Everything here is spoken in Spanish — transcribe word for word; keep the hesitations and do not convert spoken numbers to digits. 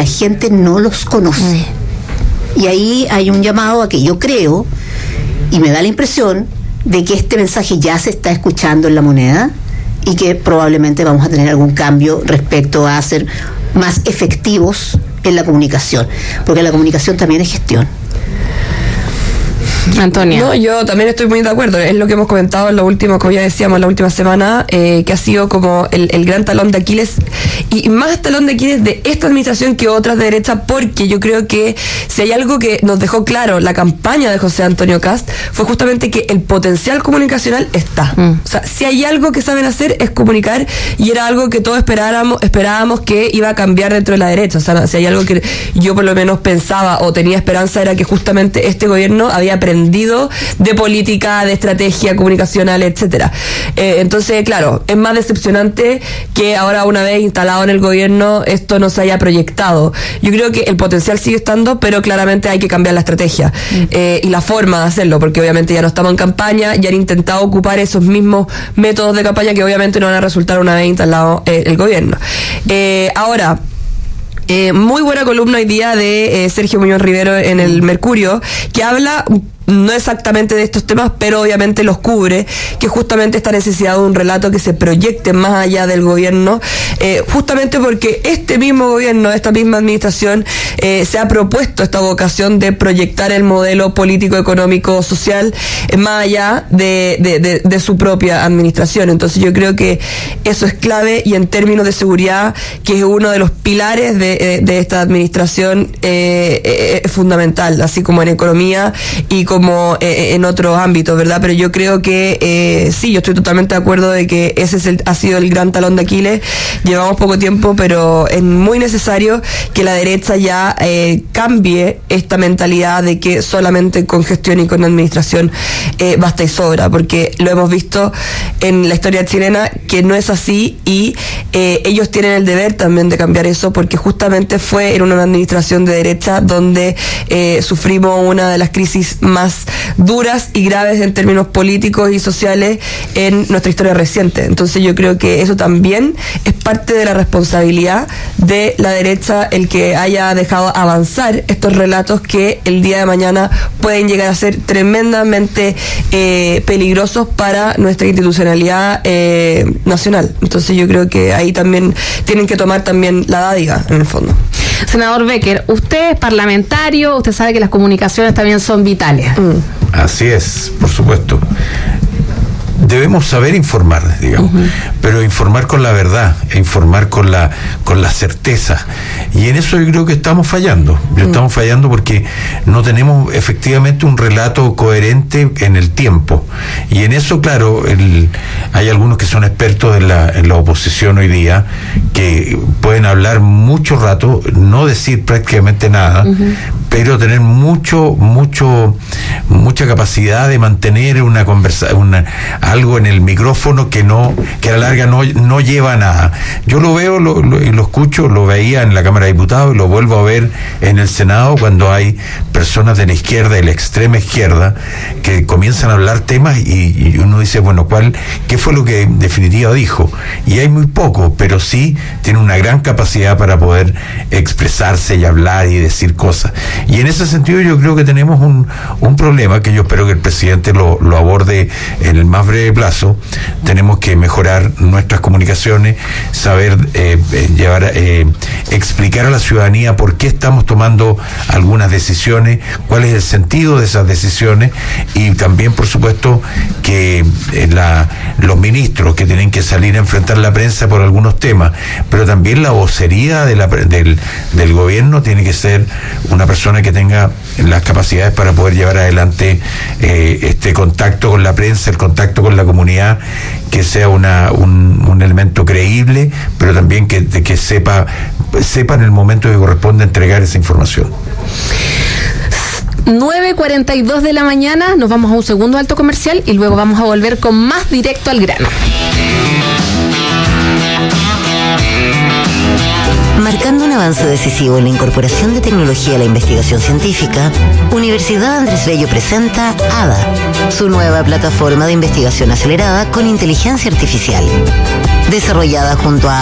gente no los conoce. Mm. Y ahí hay un llamado a que yo creo, y me da la impresión, de que este mensaje ya se está escuchando en La Moneda y que probablemente vamos a tener algún cambio respecto a ser más efectivos en la comunicación, porque la comunicación también es gestión. Antonia. No, yo también estoy muy de acuerdo. Es lo que hemos comentado en lo último, como ya decíamos, la última semana, eh, que ha sido como el, el gran talón de Aquiles, y más talón de Aquiles de esta administración que otras de derecha, porque yo creo que si hay algo que nos dejó claro la campaña de José Antonio Kast, fue justamente que el potencial comunicacional está. Mm. O sea, si hay algo que saben hacer es comunicar, y era algo que todos esperábamos, esperábamos que iba a cambiar dentro de la derecha. O sea, si hay algo que yo por lo menos pensaba o tenía esperanza, era que justamente este gobierno había aprendido de política, de estrategia comunicacional, etcétera. Eh, entonces, claro, es más decepcionante que ahora, una vez instalado en el gobierno, esto no se haya proyectado. Yo creo que el potencial sigue estando, pero claramente hay que cambiar la estrategia mm. eh, y la forma de hacerlo, porque obviamente ya no estamos en campaña, ya han intentado ocupar esos mismos métodos de campaña que obviamente no van a resultar una vez instalado eh, el gobierno. Eh, ahora, Eh, muy buena columna hoy día de eh, Sergio Muñoz Rivero en el Mercurio, que habla no exactamente de estos temas, pero obviamente los cubre, que justamente esta necesidad de un relato que se proyecte más allá del gobierno, eh, justamente porque este mismo gobierno, esta misma administración, eh, se ha propuesto esta vocación de proyectar el modelo político, económico, social, eh, más allá de, de, de, de su propia administración. Entonces yo creo que eso es clave, y en términos de seguridad, que es uno de los pilares de, de esta administración, eh, eh, es fundamental, así como en economía y como como eh, en otros ámbitos, ¿verdad? Pero yo creo que eh, sí, yo estoy totalmente de acuerdo de que ese es el, ha sido el gran talón de Aquiles. Llevamos poco tiempo, pero es muy necesario que la derecha ya eh, cambie esta mentalidad de que solamente con gestión y con administración eh, basta y sobra, porque lo hemos visto en la historia chilena que no es así, y eh, ellos tienen el deber también de cambiar eso, porque justamente fue en una administración de derecha donde eh, sufrimos una de las crisis más duras y graves en términos políticos y sociales en nuestra historia reciente. Entonces yo creo que eso también es parte de la responsabilidad de la derecha, el que haya dejado avanzar estos relatos que el día de mañana pueden llegar a ser tremendamente eh, peligrosos para nuestra institucionalidad eh, nacional. Entonces yo creo que ahí también tienen que tomar también la dádiva, en el fondo. Senador Becker, usted es parlamentario, usted sabe que las comunicaciones también son vitales. Mm. Así es, por supuesto. Debemos saber informar, digamos, uh-huh. pero informar con la verdad, e informar con la con la certeza. Y en eso yo creo que estamos fallando. Uh-huh. Estamos fallando porque no tenemos efectivamente un relato coherente en el tiempo. Y en eso, claro, el, hay algunos que son expertos en la, en la oposición hoy día, que pueden hablar mucho rato, no decir prácticamente nada, uh-huh. pero tener mucho, mucho, mucha capacidad de mantener una conversación, una algo en el micrófono que no, que a la larga no, no lleva a nada. Yo lo veo, lo, lo, lo escucho, lo veía en la Cámara de Diputados y lo vuelvo a ver en el Senado cuando hay personas de la izquierda, de la extrema izquierda, que comienzan a hablar temas y, y uno dice, bueno, ¿cuál, qué fue lo que en definitiva dijo? Y hay muy poco, pero sí tiene una gran capacidad para poder expresarse y hablar y decir cosas. Y en ese sentido yo creo que tenemos un, un problema que yo espero que el presidente lo, lo aborde en el más breve plazo. Tenemos que mejorar nuestras comunicaciones, saber eh, llevar, eh, explicar a la ciudadanía por qué estamos tomando algunas decisiones, cuál es el sentido de esas decisiones, y también, por supuesto, que eh, la, los ministros que tienen que salir a enfrentar la prensa por algunos temas, pero también la vocería de la, del, del gobierno tiene que ser una persona que tenga las capacidades para poder llevar adelante eh, este contacto con la prensa, el contacto con la comunidad, que sea una un, un elemento creíble, pero también que, de, que sepa sepa en el momento que corresponde entregar esa información. nueve cuarenta y dos de la mañana, nos vamos a un segundo alto comercial y luego vamos a volver con más Directo al Grano. Marcando un avance decisivo en la incorporación de tecnología a la investigación científica, Universidad Andrés Bello presenta A D A, su nueva plataforma de investigación acelerada con inteligencia artificial. Desarrollada junto a